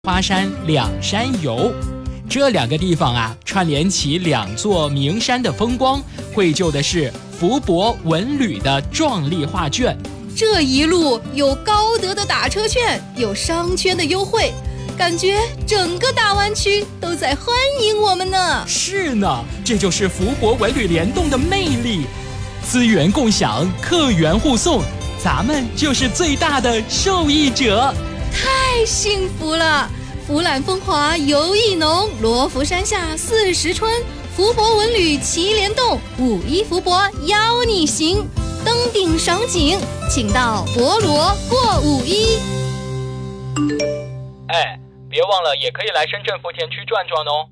花山两山游。这两个地方啊，串联起两座名山的风光，绘就的是福伯文旅的壮丽画卷。 这一路有高德的打车券，有商圈的优惠，感觉整个大湾区都在欢迎我们呢。 是呢，这就是福伯文旅联动的魅力，资源共享，客源互送，咱们就是最大的受益者。 太幸福了！福览风华游艺浓，罗浮山下40春，福伯文旅齐联动，5·1福伯邀你行，登顶赏景，请到博罗过5·1。 哎，别忘了也可以来深圳福田区转转哦。